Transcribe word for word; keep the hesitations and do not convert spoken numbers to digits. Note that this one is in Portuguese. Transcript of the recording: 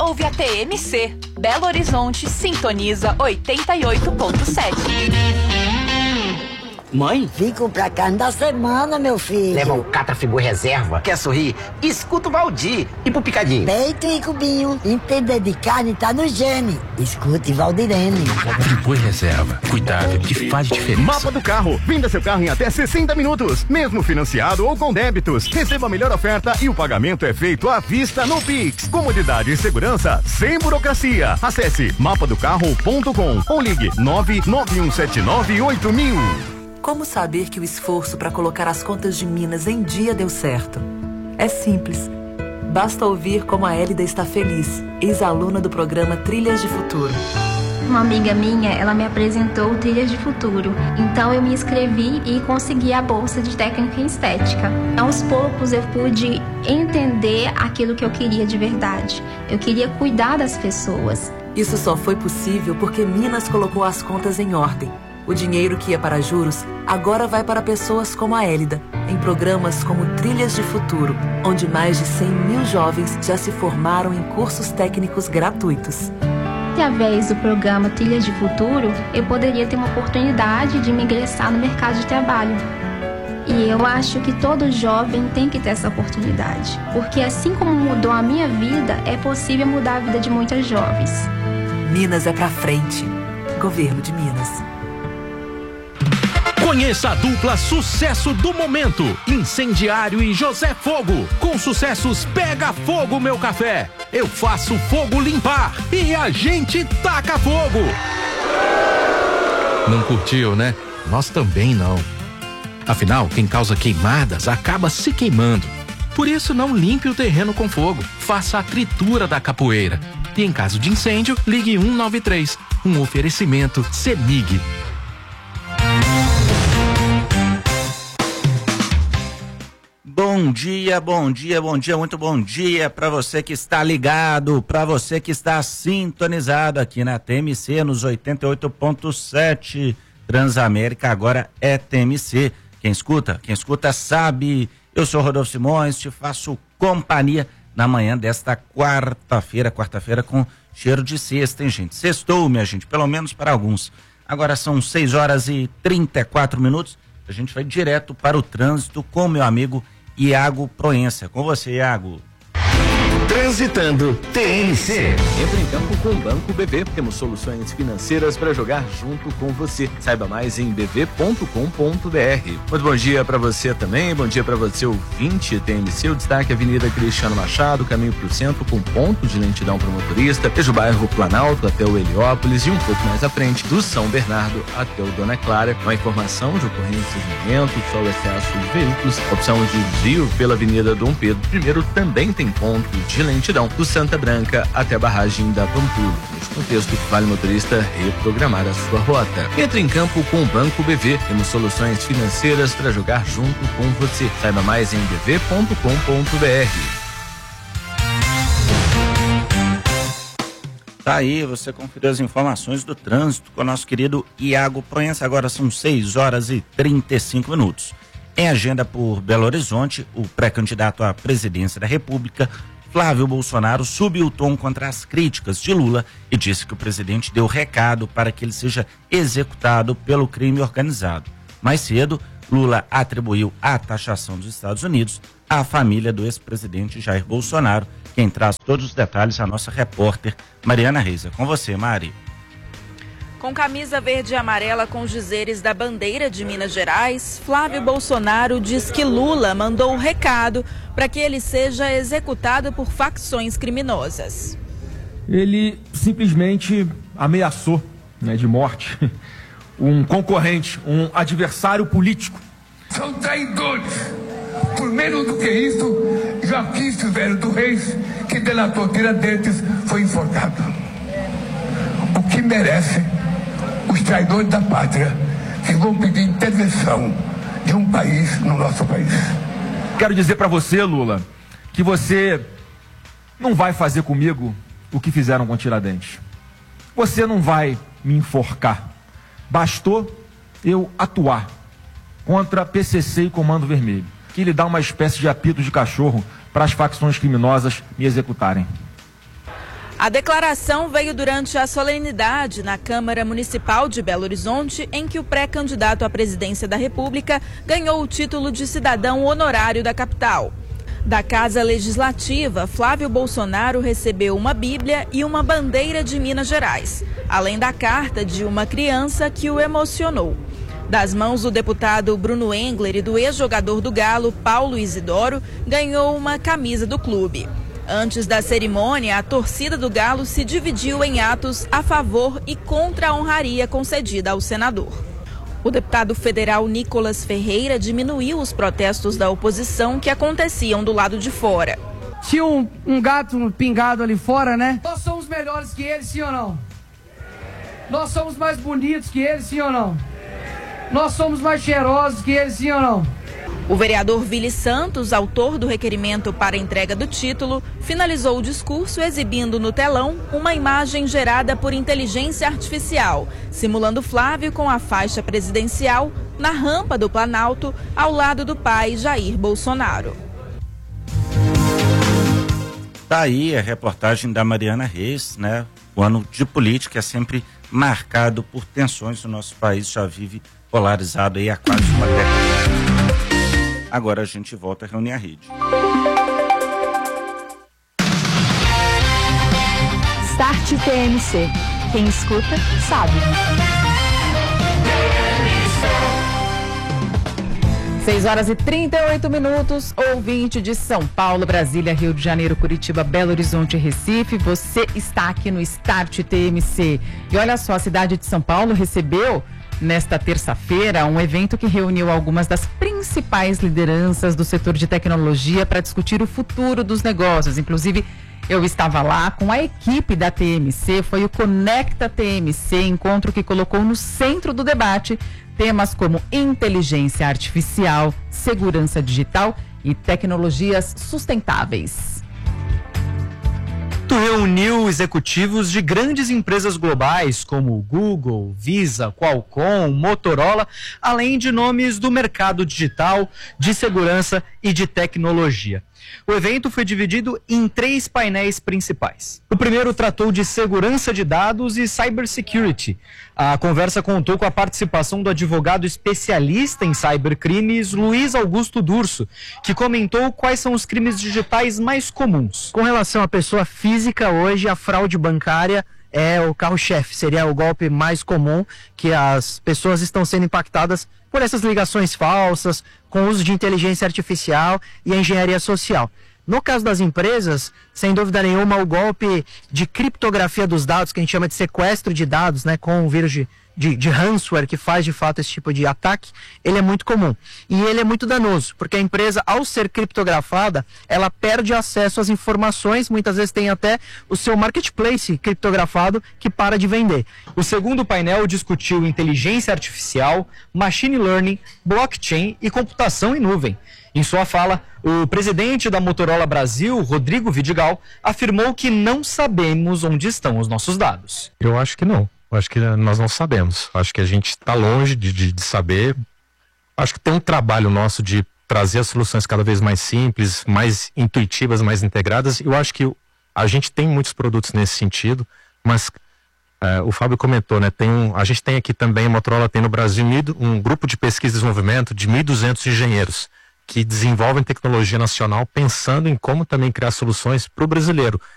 ouve a T M C. Belo Horizonte sintoniza oitenta e oito ponto sete. Mãe? Fico pra carne da semana, meu filho. Leva o Catrafigu Reserva. Quer sorrir? Escuta o Valdir. E pro Picadinho? Peito e cubinho. Entender de carne tá no gene. Escute Valdirene. Friboi Reserva. Cuidado que faz diferença. Mapa do carro. Venda seu carro em até sessenta minutos. Mesmo financiado ou com débitos. Receba a melhor oferta e o pagamento é feito à vista no Pix. Comodidade e segurança sem burocracia. Acesse mapa do carro ponto com ou ligue nove nove um sete nove oito mil. Como saber que o esforço para colocar as contas de Minas em dia deu certo? É simples. Basta ouvir como a Hélida está feliz, ex-aluna do programa Trilhas de Futuro. Uma amiga minha, ela me apresentou Trilhas de Futuro. Então eu me inscrevi e consegui a bolsa de técnica em estética. Aos poucos eu pude entender aquilo que eu queria de verdade. Eu queria cuidar das pessoas. Isso só foi possível porque Minas colocou as contas em ordem. O dinheiro que ia para juros agora vai para pessoas como a Hélida, em programas como Trilhas de Futuro, onde mais de cem mil jovens já se formaram em cursos técnicos gratuitos. Através do programa Trilhas de Futuro, eu poderia ter uma oportunidade de me ingressar no mercado de trabalho. E eu acho que todo jovem tem que ter essa oportunidade, porque assim como mudou a minha vida, é possível mudar a vida de muitas jovens. Minas é pra frente. Governo de Minas. Conheça a dupla sucesso do momento, Incendiário e José Fogo. Com sucessos Pega Fogo Meu Café, Eu Faço Fogo Limpar e A Gente Taca Fogo. Não curtiu, né? Nós também não. Afinal, quem causa queimadas acaba se queimando. Por isso, não limpe o terreno com fogo. Faça a tritura da capoeira. E em caso de incêndio, ligue um nove três. Um oferecimento CEMIG. Bom dia, bom dia, bom dia, muito bom dia para você que está ligado, para você que está sintonizado aqui na T M C nos oitenta e oito ponto sete. Transamérica agora é T M C. Quem escuta, quem escuta sabe. Eu sou Rodolfo Simões, te faço companhia na manhã desta quarta-feira, quarta-feira com cheiro de sexta, hein, gente? Sextou, minha gente, pelo menos para alguns. Agora são seis horas e trinta e quatro minutos. A gente vai direto para o trânsito com meu amigo Iago Proença. Com você, Iago. Transitando T M C. Entra em campo com o Banco B V. Temos soluções financeiras para jogar junto com você. Saiba mais em b v ponto com ponto b r. Muito bom dia para você também. Bom dia para você, ouvinte T M C. O destaque é Avenida Cristiano Machado, caminho para o centro com ponto de lentidão para o motorista. Desde o bairro Planalto até o Heliópolis e um pouco mais à frente do São Bernardo até o Dona Clara. Com a informação de ocorrências de momento, só o excesso de veículos. Opção de desvio pela Avenida Dom Pedro I também tem ponto de lentidão do Santa Branca até a barragem da Pampulha. Neste contexto, vale motorista reprogramar a sua rota. Entre em campo com o Banco B V. Temos soluções financeiras para jogar junto com você. Saiba mais em b v ponto com ponto b r. Tá aí, você conferiu as informações do trânsito com o nosso querido Iago Proença. Agora são seis horas e trinta e cinco minutos. Em agenda por Belo Horizonte, o pré-candidato à presidência da República, Flávio Bolsonaro, subiu o tom contra as críticas de Lula e disse que o presidente deu recado para que ele seja executado pelo crime organizado. Mais cedo, Lula atribuiu a taxação dos Estados Unidos à família do ex-presidente Jair Bolsonaro. Quem traz todos os detalhes é a nossa repórter Mariana Reis. É com você, Mari. Com camisa verde e amarela com os dizeres da bandeira de Minas Gerais, Flávio Bolsonaro diz que Lula mandou um recado para que ele seja executado por facções criminosas. Ele simplesmente ameaçou, né, de morte um concorrente, um adversário político. São traidores. Por menos do que isso, Joaquim Silvério do Reis, que delatou Tiradentes, foi enforcado. O que merece os traidores da pátria que vão pedir intervenção de um país no nosso país. Quero dizer para você, Lula, que você não vai fazer comigo o que fizeram com Tiradentes. Você não vai me enforcar. Bastou eu atuar contra P C C e Comando Vermelho, que lhe dá uma espécie de apito de cachorro para as facções criminosas me executarem. A declaração veio durante a solenidade na Câmara Municipal de Belo Horizonte, em que o pré-candidato à presidência da República ganhou o título de cidadão honorário da capital. Da Casa Legislativa, Flávio Bolsonaro recebeu uma Bíblia e uma bandeira de Minas Gerais, além da carta de uma criança que o emocionou. Das mãos do deputado Bruno Engler e do ex-jogador do Galo, Paulo Isidoro, ganhou uma camisa do clube. Antes da cerimônia, a torcida do Galo se dividiu em atos a favor e contra a honraria concedida ao senador. O deputado federal Nicolas Ferreira diminuiu os protestos da oposição que aconteciam do lado de fora. Tinha um, um gato pingado ali fora, né? Nós somos melhores que eles, sim ou não? Nós somos mais bonitos que eles, sim ou não? Nós somos mais cheirosos que eles, sim ou não? O vereador Vili Santos, autor do requerimento para a entrega do título, finalizou o discurso exibindo no telão uma imagem gerada por inteligência artificial, simulando Flávio com a faixa presidencial na rampa do Planalto, ao lado do pai Jair Bolsonaro. Tá aí a reportagem da Mariana Reis, né? O ano de política é sempre marcado por tensões. O nosso país já vive polarizado aí há quase uma década. Agora a gente volta a reunir a rede. Start T M C. Quem escuta, sabe. seis horas e trinta e oito minutos, ouvinte de São Paulo, Brasília, Rio de Janeiro, Curitiba, Belo Horizonte e Recife. Você está aqui no Start T M C. E olha só, a cidade de São Paulo recebeu nesta terça-feira um evento que reuniu algumas das principais lideranças do setor de tecnologia para discutir o futuro dos negócios. Inclusive, eu estava lá com a equipe da T M C, foi o Conecta T M C, encontro que colocou no centro do debate temas como inteligência artificial, segurança digital e tecnologias sustentáveis. Reuniu executivos de grandes empresas globais como Google, Visa, Qualcomm, Motorola, além de nomes do mercado digital, de segurança e de tecnologia. O evento foi dividido em três painéis principais. O primeiro tratou de segurança de dados e cybersecurity. A conversa contou com a participação do advogado especialista em cybercrimes, Luiz Augusto Durso, que comentou quais são os crimes digitais mais comuns. Com relação à pessoa física, hoje a fraude bancária é o carro-chefe, seria o golpe mais comum, que as pessoas estão sendo impactadas por essas ligações falsas, com o uso de inteligência artificial e a engenharia social. No caso das empresas, sem dúvida nenhuma, o golpe de criptografia dos dados, que a gente chama de sequestro de dados, né, com o vírus de, de, de ransomware, que faz de fato esse tipo de ataque, ele é muito comum. E ele é muito danoso, porque a empresa, ao ser criptografada, ela perde acesso às informações, muitas vezes tem até o seu marketplace criptografado que para de vender. O segundo painel discutiu inteligência artificial, machine learning, blockchain e computação em nuvem. Em sua fala, o presidente da Motorola Brasil, Rodrigo Vidigal, afirmou que não sabemos onde estão os nossos dados. Eu acho que não. Eu acho que nós não sabemos. Acho que a gente está longe de, de, de saber. Acho que tem um trabalho nosso de trazer as soluções cada vez mais simples, mais intuitivas, mais integradas. Eu acho que a gente tem muitos produtos nesse sentido, mas é, o Fábio comentou, né? Tem um, a gente tem aqui também, a Motorola tem no Brasil um grupo de pesquisa e desenvolvimento de mil e duzentos engenheiros que desenvolvem tecnologia nacional pensando em como também criar soluções para o brasileiro.